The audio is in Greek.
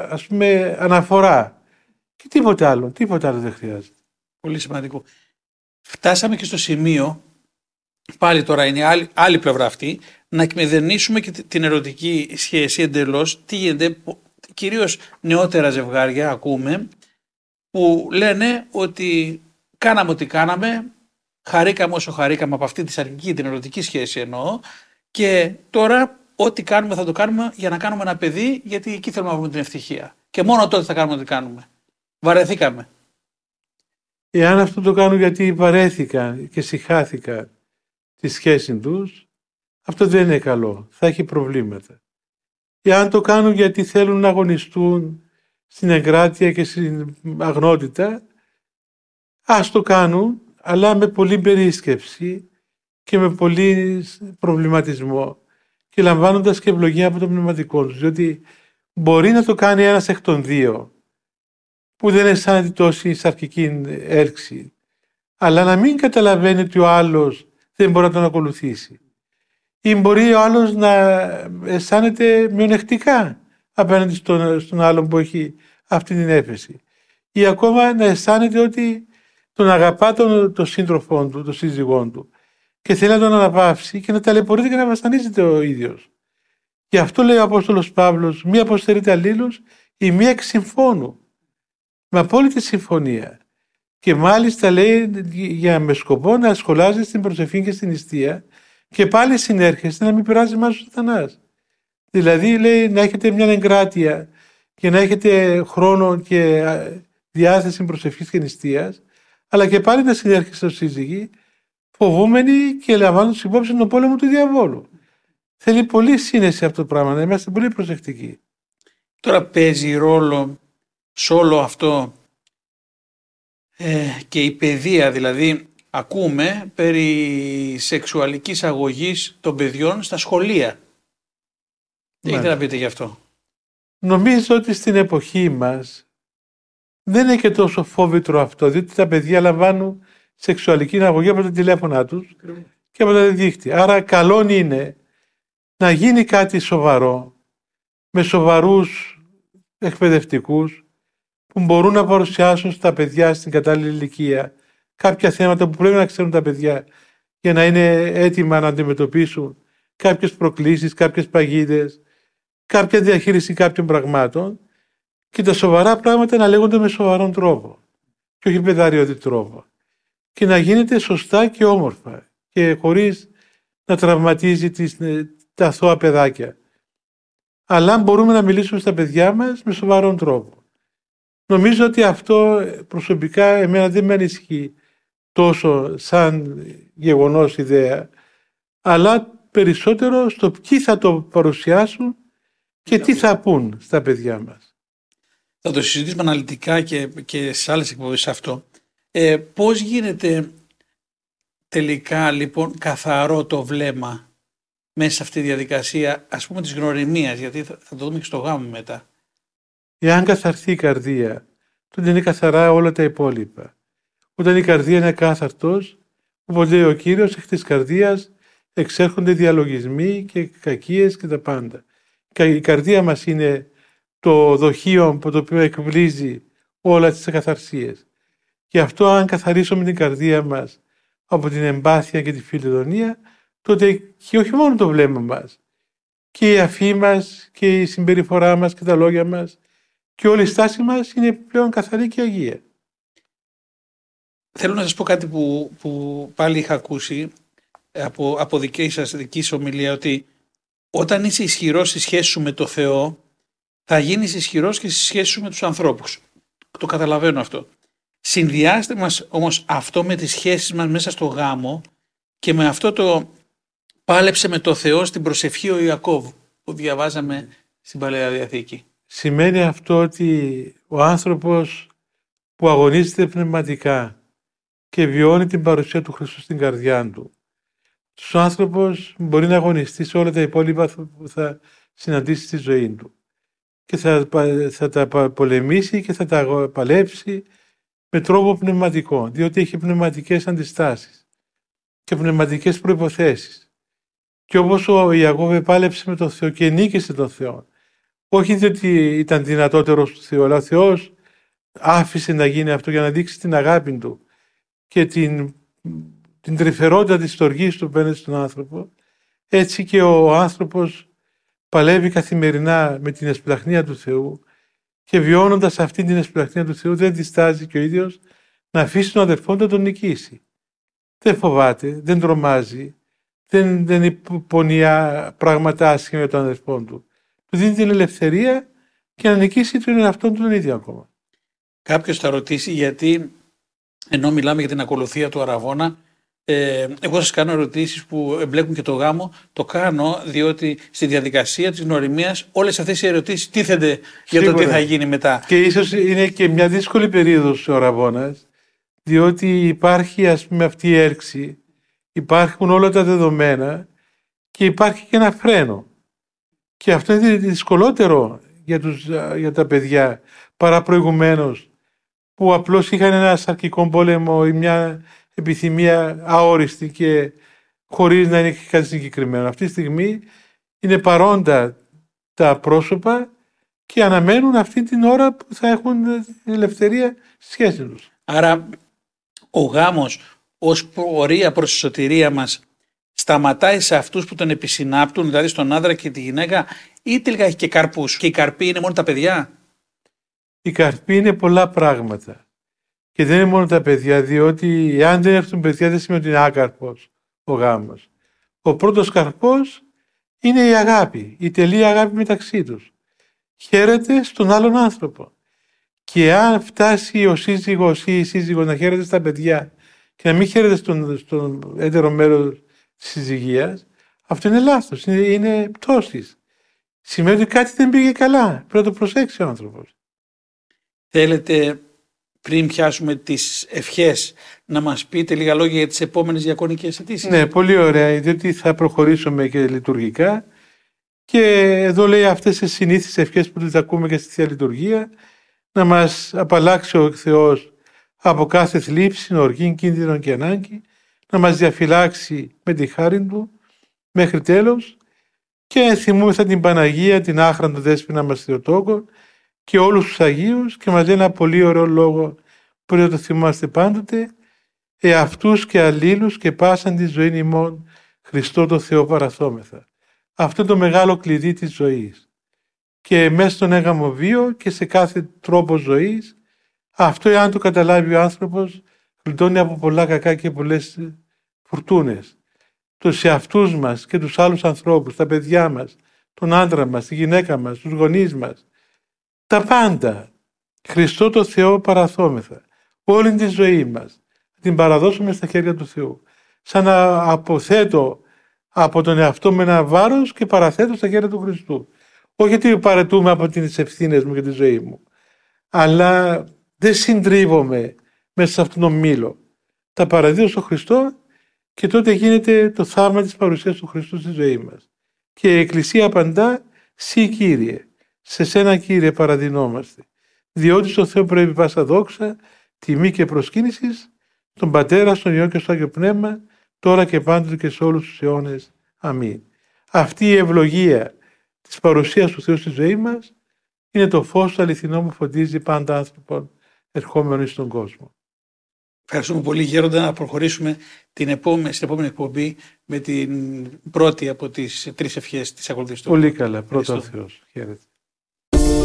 ας πούμε αναφορά και τίποτα άλλο δεν χρειάζεται. Πολύ σημαντικό. Φτάσαμε και στο σημείο, πάλι τώρα είναι άλλη πλευρά αυτή, να εκμεδενήσουμε και την ερωτική σχέση εντελώς. Τι γίνεται, κυρίως νεότερα ζευγάρια ακούμε, που λένε ότι κάναμε ό,τι κάναμε, χαρήκαμε όσο χαρήκαμε από αυτή τη σαρκική, την ερωτική σχέση εννοώ, και τώρα ό,τι κάνουμε θα το κάνουμε για να κάνουμε ένα παιδί, γιατί εκεί θέλουμε να βρούμε την ευτυχία. Και μόνο τότε θα κάνουμε ό,τι κάνουμε. Βαρεθήκαμε. Εάν αυτό το κάνουν γιατί βαρέθηκαν και συχάθηκαν τη σχέση τους, αυτό δεν είναι καλό. Θα έχει προβλήματα. Εάν το κάνουν γιατί θέλουν να αγωνιστούν στην εγκράτεια και στην αγνότητα, ας το κάνουν, αλλά με πολλή περίσκεψη και με πολύ προβληματισμό και λαμβάνοντας και ευλογία από το πνευματικό τους. Διότι μπορεί να το κάνει ένας εκ των δύο που δεν αισθάνεται τόση σαρκική έλξη, αλλά να μην καταλαβαίνει ότι ο άλλος δεν μπορεί να τον ακολουθήσει. Ή μπορεί ο άλλος να αισθάνεται μειονεκτικά απέναντι στον άλλον που έχει αυτή την έφεση. Ή ακόμα να αισθάνεται ότι τον αγαπά τον σύντροφό του, τον σύζυγό του και θέλει να τον αναπαύσει και να ταλαιπωρείται και να βασανίζεται ο ίδιος. Γι' αυτό λέει ο Απόστολος Παύλος, μία αποστερείται αλλήλους ή μία εξ συμφώνου. Με απόλυτη συμφωνία. Και μάλιστα λέει με σκοπό να σχολάζει στην προσευχή και στην νηστεία και πάλι συνέρχεστε να μην περάσει μας ο σατανάς. Δηλαδή λέει να έχετε μια εγκράτεια και να έχετε χρόνο και διάθεση προσευχής και νηστείας, αλλά και πάλι να συνέρχεστε ως σύζυγοι φοβούμενοι και λαμβάνοντας υπόψη τον πόλεμο του διαβόλου. Θέλει πολύ σύνεση αυτό το πράγμα, να είμαστε πολύ προσεκτικοί. Τώρα παίζει ρόλο σε όλο αυτό και η παιδεία, δηλαδή ακούμε περί σεξουαλικής αγωγής των παιδιών στα σχολεία. Τι έχετε να πείτε γι' αυτό? Νομίζω ότι στην εποχή μας δεν είναι και τόσο φόβητρο αυτό, διότι τα παιδιά λαμβάνουν σεξουαλική αγωγή από τα τηλέφωνα τους και από τα δίκτυα. Άρα καλό είναι να γίνει κάτι σοβαρό, με σοβαρούς εκπαιδευτικούς που μπορούν να παρουσιάσουν στα παιδιά στην κατάλληλη ηλικία κάποια θέματα που πρέπει να ξέρουν τα παιδιά για να είναι έτοιμα να αντιμετωπίσουν κάποιες προκλήσεις, κάποιες παγίδες, κάποια διαχείριση κάποιων πραγμάτων και τα σοβαρά πράγματα να λέγονται με σοβαρόν τρόπο και όχι παιδαριώδη τρόπο και να γίνεται σωστά και όμορφα και χωρίς να τραυματίζει τα αθώα παιδάκια. Αλλά μπορούμε να μιλήσουμε στα παιδιά μας με σοβαρόν τρόπο. Νομίζω ότι αυτό προσωπικά εμένα δεν με ανησυχεί τόσο σαν γεγονός ιδέα, αλλά περισσότερο στο ποιοι θα το παρουσιάσουν και τι θα πούν στα παιδιά μας. Θα το συζητήσουμε αναλυτικά και σε άλλες εκπομπές αυτό. Πώς γίνεται τελικά λοιπόν καθαρό το βλέμμα μέσα σε αυτή τη διαδικασία, ας πούμε, της γνωριμίας, γιατί θα το δούμε και στο γάμο μετά. Εάν καθαρθεί η καρδία, τότε είναι καθαρά όλα τα υπόλοιπα. Όταν η καρδία είναι ακάθαρτος, όπως λέει ο Κύριος, εκ της καρδίας εξέρχονται διαλογισμοί και κακίες και τα πάντα. Η καρδία μας είναι το δοχείο από το οποίο εκβλίζει όλα τις ακαθαρσίες. Γι' αυτό αν καθαρίσουμε την καρδία μας από την εμπάθεια και τη φιλιδονία, τότε και όχι μόνο το βλέμμα μας, και η αφή μας και η συμπεριφορά μας και τα λόγια μας και όλη η στάση μας είναι πλέον καθαρή και αγία. Θέλω να σας πω κάτι που πάλι είχα ακούσει από δική σας ομιλία, ότι όταν είσαι ισχυρός στη σχέση σου με το Θεό, θα γίνεις ισχυρός και στη σχέση σου με τους ανθρώπους. Το καταλαβαίνω αυτό. Συνδυάστε μας όμως αυτό με τις σχέσεις μας μέσα στο γάμο και με αυτό το πάλεψε με το Θεό στην προσευχή ο Ιακώβ που διαβάζαμε στην Παλαιά Διαθήκη. Σημαίνει αυτό ότι ο άνθρωπος που αγωνίζεται πνευματικά και βιώνει την παρουσία του Χριστού στην καρδιά του, ο άνθρωπος μπορεί να αγωνιστεί σε όλα τα υπόλοιπα που θα συναντήσει στη ζωή του και θα τα πολεμήσει και θα τα παλέψει με τρόπο πνευματικό, διότι έχει πνευματικές αντιστάσεις και πνευματικές προϋποθέσεις. Και όπως ο Ιακώβ επάλεψε με τον Θεό και νίκησε τον Θεό, Όχι διότι ήταν δυνατότερος του Θεού, αλλά ο Θεός άφησε να γίνει αυτό για να δείξει την αγάπη του και την τρυφερότητα της στοργής του απέναντι στον άνθρωπο. Έτσι και ο άνθρωπος παλεύει καθημερινά με την εσπλαχνία του Θεού και βιώνοντας αυτή την εσπλαχνία του Θεού δεν διστάζει και ο ίδιος να αφήσει τον αδερφό του να τον νικήσει. Δεν φοβάται, δεν τρομάζει, δεν υπονειά πράγματα άσχημα για τον αδερφό του. Του δίνει την ελευθερία και να νικήσει τον εαυτό του τον ίδιο ακόμα. Κάποιος θα ρωτήσει γιατί, ενώ μιλάμε για την ακολουθία του αραβώνα, εγώ σας κάνω ερωτήσεις που εμπλέκουν και το γάμο. Το κάνω διότι στη διαδικασία της γνωριμίας όλες αυτές οι ερωτήσεις τίθενται για το τι θα γίνει μετά. Και ίσως είναι και μια δύσκολη περίοδος ο αραβώνας, διότι υπάρχει ας πούμε αυτή η έλξη, υπάρχουν όλα τα δεδομένα και υπάρχει και ένα φρένο. Και αυτό είναι δυσκολότερο για τα παιδιά παρά προηγουμένως, που απλώς είχαν ένα σαρκικό πόλεμο ή μια επιθυμία αόριστη και χωρίς να είναι κάτι συγκεκριμένο. Αυτή τη στιγμή είναι παρόντα τα πρόσωπα και αναμένουν αυτή την ώρα που θα έχουν την ελευθερία στη σχέση τους. Άρα ο γάμος ως πορεία προς τη σωτηρία μας σταματάει σε αυτούς που τον επισυνάπτουν, δηλαδή στον άντρα και τη γυναίκα, ή τελικά έχει και καρπούς και οι καρποί είναι μόνο τα παιδιά? Οι καρποί είναι πολλά πράγματα. Και δεν είναι μόνο τα παιδιά, διότι αν δεν έρθουν παιδιά δεν σημαίνει ότι είναι άκαρπος ο γάμος. Ο πρώτος καρπός είναι η αγάπη, η τελεία αγάπη μεταξύ τους. Χαίρεται στον άλλον άνθρωπο. Και αν φτάσει ο σύζυγος ή η σύζυγος να χαίρεται στα παιδιά και να μην χαίρεται στον έτερο μέρος της συζυγίας, αυτό είναι λάθος, είναι πτώσης. Σημαίνει ότι κάτι δεν πήγε καλά, πρέπει να το προσέξει ο άνθρωπος. Θέλετε, πριν πιάσουμε τις ευχές, να μας πείτε λίγα λόγια για τις επόμενες διακονικές αιτήσεις? Ναι, πολύ ωραία, διότι θα προχωρήσουμε και λειτουργικά. Και εδώ λέει αυτές τις συνήθεις ευχές που τις ακούμε και στη Θεία Λειτουργία, να μας απαλλάξει ο Θεός από κάθε θλίψη, οργή, κίνδυνο και ανάγκη, να μας διαφυλάξει με τη χάρη Του μέχρι τέλος και θυμούμεθα την Παναγία, την άχραντο δέσποινα μας Θεοτόκο και όλους τους Αγίους και μας λέει ένα πολύ ωραίο λόγο που να το θυμάστε πάντοτε: εαυτούς και αλλήλους και πάσαν τη ζωή ημών Χριστό το Θεό παραθόμεθα. Αυτό είναι το μεγάλο κλειδί της ζωής. Και μέσα στον έγαμο βίο και σε κάθε τρόπο ζωής, αυτό εάν το καταλάβει ο άνθρωπος, γλιτώνει από πολλά κακά και πολλές φουρτούνες. Τους εαυτούς μας και τους άλλους ανθρώπους, τα παιδιά μας, τον άντρα μας, τη γυναίκα μας, τους γονείς μας, τα πάντα. Χριστό το Θεό παραθόμεθα. Όλη τη ζωή μας την παραδώσουμε στα χέρια του Θεού. Σαν να αποθέτω από τον εαυτό με ένα βάρος και παραθέτω στα χέρια του Χριστού. Όχι γιατί παρετούμε από τις ευθύνες μου και τη ζωή μου, αλλά δεν συντρίβομαι μέσα σε αυτόν τον μήλο. Τα παραδίδω στον Χριστό και τότε γίνεται το θαύμα της παρουσίας του Χριστού στη ζωή μας. Και η Εκκλησία απαντά: «Συ Κύριε, σε σένα Κύριε παραδεινόμαστε, διότι στο Θεό πρέπει πάσα δόξα, τιμή και προσκύνησης, στον Πατέρα, στον Υιό και στο Άγιο Πνεύμα, τώρα και πάντοτε και σε όλους τους αιώνες. Αμήν». Αυτή η ευλογία της παρουσίας του Θεού στη ζωή μας είναι το φως του αληθινό που φωτίζει πάντα άνθρωπον ερχόμενο στον κόσμο. Ευχαριστούμε πολύ, Γέροντα. Να προχωρήσουμε στην επόμενη εκπομπή με την πρώτη από τις 3 ευχές της ακολουθής του. Πολύ καλά. Πρώτα ο Θεός. Χαίρετε.